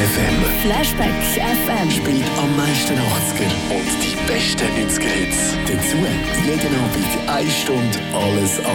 FM. Flashback FM. Spielt am meisten 80er und die besten 90er-Hits. Dazu jeden Abend 1 Stunde alles